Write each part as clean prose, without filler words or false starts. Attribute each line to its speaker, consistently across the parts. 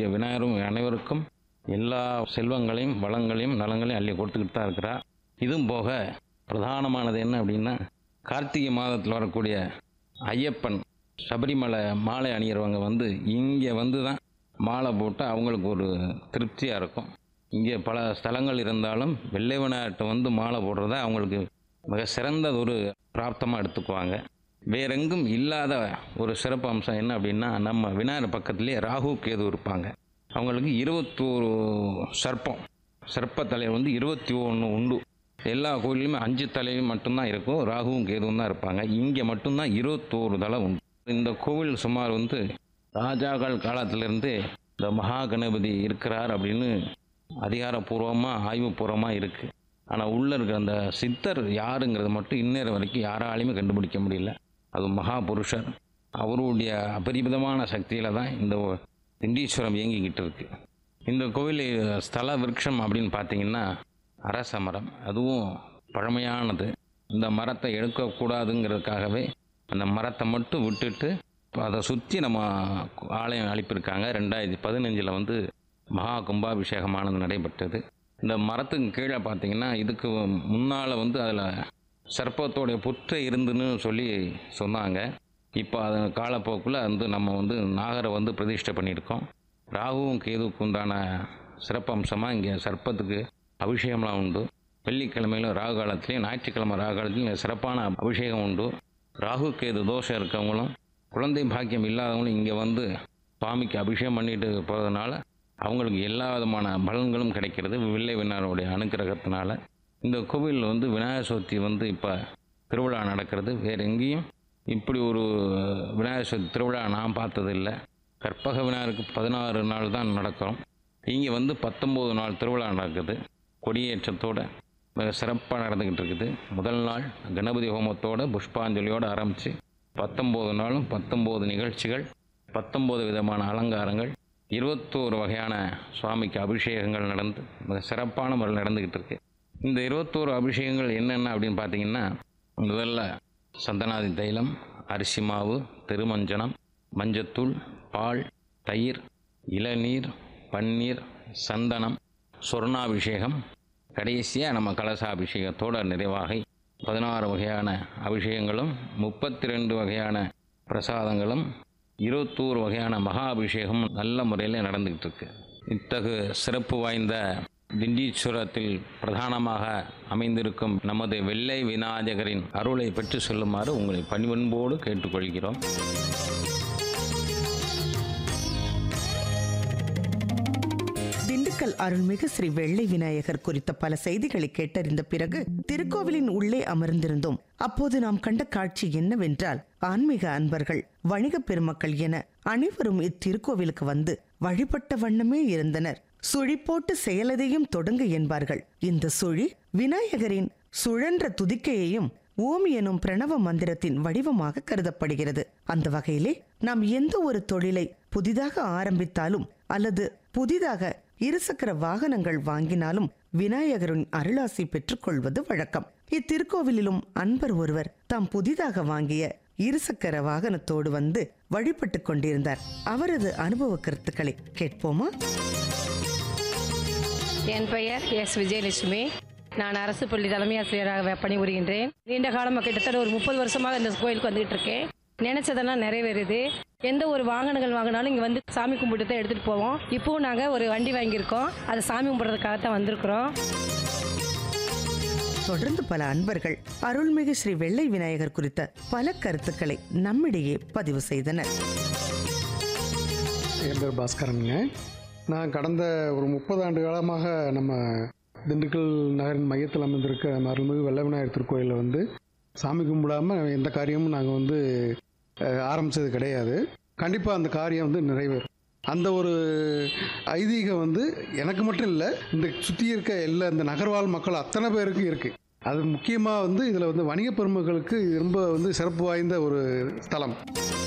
Speaker 1: இங்கே விநாயகரும் அனைவருக்கும் எல்லா செல்வங்களையும் வளங்களையும் நலங்களையும் அள்ளி கொடுத்துக்கிட்டு தான் இருக்கிறார். இதுவும் போக பிரதானமானது என்ன அப்படின்னா, கார்த்திகை மாதத்தில் வரக்கூடிய ஐயப்பன் சபரிமலை மாலை அணிகிறவங்க இங்கே தான் மாலை போட்டு அவங்களுக்கு ஒரு திருப்தியாக இருக்கும். இங்கே பல ஸ்தலங்கள் இருந்தாலும் வெள்ளை விநாயகர்கிட்ட மாலை போடுறத அவங்களுக்கு மிக சிறந்த ஒரு பிராப்தமாக எடுத்துக்குவாங்க. வேறெங்கும் இல்லாத ஒரு சிறப்பு அம்சம் என்ன அப்படின்னா, நம்ம விநாயகர் பக்கத்துலேயே ராகு கேது இருப்பாங்க. அவங்களுக்கு 21 சர்ப்ப தலைவர் 21 உண்டு. எல்லா கோயிலுமே 5 தலையும் மட்டும்தான் இருக்கும், ராகுவும் கேதுவும் தான் இருப்பாங்க. இங்கே மட்டும்தான் 21 தலை உண்டு. இந்த கோவில் சுமார் ராஜாக்கள் காலத்திலிருந்து இந்த மகா கணபதி இருக்கிறார் அப்படின்னு அதிகாரப்பூர்வமாக ஆய்வுபூர்வமாக இருக்குது. ஆனால் உள்ளே இருக்கிற அந்த சித்தர் யாருங்கிறது மட்டும் இந்நேரம் வரைக்கும் யாராலையுமே கண்டுபிடிக்க முடியல. அது மகா புருஷர். அவருடைய அபரிமிதமான சக்தியில் தான் இந்த திண்டீஸ்வரம் இயங்கிக்கிட்டு இருக்கு. இந்த கோவில் ஸ்தல விருட்சம் அப்படின்னு பார்த்தீங்கன்னா அரச மரம். அதுவும் பழமையானது. இந்த மரத்தை எடுக்கக்கூடாதுங்கிறதுக்காகவே அந்த மரத்தை மட்டும் விட்டுட்டு அதை சுற்றி நம்ம ஆலயம் அனுப்பியிருக்காங்க. 2015 மகா கும்பாபிஷேகமானது நடைபெற்றது. இந்த மரத்துக்கு கீழே பார்த்தீங்கன்னா இதுக்கு முன்னால் அதில் சர்ப்பத்தோடைய புற்று இருந்துன்னு சொல்லி சொன்னாங்க. இப்போ அது காலப்போக்கில் நம்ம நாகரை பிரதிஷ்டை பண்ணியிருக்கோம். ராகுவும் கேதுவுக்கு உண்டான சிறப்பம்சமாக இங்கே சர்ப்பத்துக்கு அபிஷேகம்லாம் உண்டு. வெள்ளிக்கிழமையிலும் ராகு காலத்துலேயும் ஞாயிற்றுக்கிழமை ராகு காலத்துலேயும் சிறப்பான அபிஷேகம் உண்டு. ராகு கேது தோஷம் இருக்கவங்களும் குழந்தை பாக்கியம் இல்லாதவங்களும் இங்கே சுவாமிக்கு அபிஷேகம் பண்ணிட்டு போகிறதுனால அவங்களுக்கு எல்லா விதமான பலன்களும் கிடைக்கிறது வெள்ளை விநாயகருடைய அனுக்கிரகத்தினால. இந்த கோவில் விநாயகர் சதுர்த்தி இப்போ திருவிழா நடக்கிறது. வேறு எங்கேயும் இப்படி ஒரு விநாயகர் சதுர்த்தி திருவிழா நான் பார்த்ததில்லை. கற்பக விநாயகருக்கு 16 நாள் தான் நடக்கும். இங்கே 19 நாள் திருவிழா நடக்குது. கொடியேற்றத்தோடு மிக சிறப்பாக நடந்துக்கிட்டு இருக்குது. முதல் நாள் கணபதி ஹோமத்தோடு புஷ்பாஞ்சலியோடு ஆரம்பித்து 19 நாளும் 19 நிகழ்ச்சிகள், 19 விதமான அலங்காரங்கள், 21 வகையான சுவாமிக்கு அபிஷேகங்கள் நடந்து மிக சிறப்பான முறையில் நடந்துக்கிட்டு இருக்கு. இந்த 21 அபிஷேகங்கள் என்னென்ன அப்படின்னு பார்த்தீங்கன்னா, முதல்ல சந்தனாதி தைலம், அரிசி மாவு, திருமஞ்சனம், மஞ்சத்தூள், பால், தயிர், இளநீர், பன்னீர், சந்தனம், சொர்ணாபிஷேகம், கடைசியாக நம்ம கலசாபிஷேகத்தோட நிறைவாக 16 வகையான அபிஷேகங்களும் 32 வகையான பிரசாதங்களும் 21 வகையான மகா அபிஷேகம் நல்ல முறையில் நடந்துக்கிட்டு இருக்கு. இத்தகு சிறப்பு வாய்ந்த திண்டீஸ்வரத்தில் பிரதானமாக அமைந்திருக்கும் நமது வெள்ளை விநாயகரின் அருளை பெற்று சொல்லுமாறு உங்களை பணிவன்போடு கேட்டுக்கொள்கிறோம்.
Speaker 2: திண்டுக்கல் அருள்மிகு ஸ்ரீ வெள்ளை விநாயகர் குறித்த பல செய்திகளை கேட்டறிந்த பிறகு திருக்கோவிலின் உள்ளே அமர்ந்திருந்தோம். அப்போது நாம் கண்ட காட்சி என்னவென்றால், ஆன்மீக அன்பர்கள், வணிக பெருமக்கள் என அனைவரும் இத்திருக்கோவிலுக்கு வழிபட்ட வண்ணமே இருந்தனர். சுழி போட்டு செயலதையும் தொடங்க என்பார்கள். இந்த சுழி விநாயகரின் சுழன்ற துதிக்கையையும் ஓம் எனும் பிரணவ மந்திரத்தின் வடிவமாக கருதப்படுகிறது. அந்த வகையிலே நாம் எந்த ஒரு தொழிலை புதிதாக ஆரம்பித்தாலும் அல்லது புதிதாக இருசக்கர வாகனங்கள் வாங்கினாலும் விநாயகரின் அருளாசி பெற்றுக் கொள்வது வழக்கம். இத்திருக்கோவிலிலும் அன்பர் ஒருவர் தாம் புதிதாக வாங்கிய இருசக்கர வாகனத்தோடு வழிபட்டுக் கொண்டிருந்தார். அவரது அனுபவ கருத்துக்களை கேட்போமா?
Speaker 3: என் பெயர் எஸ் விஜயலட்சுமி. நான் அரசு பள்ளி தலைமை ஆசிரியராக பணிபுரிகின்றேன். நீண்ட காலமாக கிட்டத்தட்ட ஒரு 30 வருஷமாக இந்த கோயிலுக்கு வந்துட்டு இருக்கேன். நினைச்சதெல்லாம் நிறைவேறுது. எந்த ஒரு வாகனங்கள் வாங்கினாலும் இங்கே சாமி கும்பிட்டு தான் எடுத்துகிட்டு போவோம். இப்போவும் நாங்கள் ஒரு வண்டி வாங்கியிருக்கோம். அதை சாமி கும்பிட்றதுக்காக தான் வந்திருக்கிறோம்.
Speaker 2: தொடர்ந்து பல அன்பர்கள் அருள்மிகு ஸ்ரீ வெள்ளை விநாயகர் குறித்த பல கருத்துக்களை நம்மிடையே பதிவு செய்தனர்.
Speaker 4: என் பேர் பாஸ்கரனுங்க. நான் கடந்த ஒரு 30 ஆண்டு காலமாக நம்ம திண்டுக்கல் நகரின் மையத்தில் அமைந்திருக்க அருள்மிகு வெள்ளை விநாயகர் திருக்கோயிலில் சாமி கும்பிடாமல் எந்த காரியமும் நாங்கள் ஆரம்பித்தது கிடையாது. கண்டிப்பாக அந்த காரியம் நிறைவேறும். அந்த ஒரு ஐதீகம் எனக்கு மட்டும் இல்லை, இந்த சுற்றி இருக்க எல்லா இந்த நகர்வாழ் மக்கள் அத்தனை பேருக்கு இருக்குது. அது முக்கியமாக இதில் வணிக பெருமக்களுக்கு ரொம்ப சிறப்பு வாய்ந்த ஒரு ஸ்தலம்.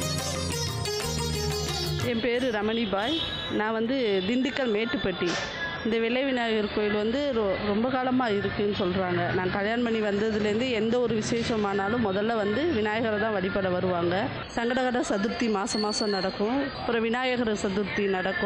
Speaker 5: என் பேர் ரமணிபாய். நான் திண்டுக்கல் மேட்டுப்பட்டி. இந்த வெள்ளை விநாயகர் கோயில் ரொம்ப காலமாக இருக்குதுன்னு சொல்கிறாங்க. நான் கல்யாணம் பண்ணி வந்ததுலேருந்து எந்த ஒரு விசேஷமானாலும் முதல்ல விநாயகரை தான் வழிபட வருவாங்க. சங்கடகர சதுர்த்தி மாதம் நடக்கும். அப்புறம் விநாயகர் சதுர்த்தி நடக்கும்.